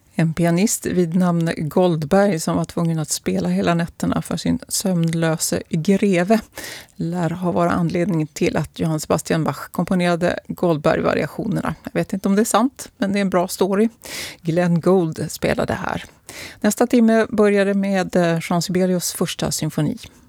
En pianist vid namn Goldberg som var tvungen att spela hela nätterna för sin sömnlöse greve lär ha varit anledningen till att Johann Sebastian Bach komponerade Goldberg-variationerna. Jag vet inte om det är sant, men det är en bra story. Glenn Gould spelade här. Nästa timme började med Jean Sibelius första symfoni.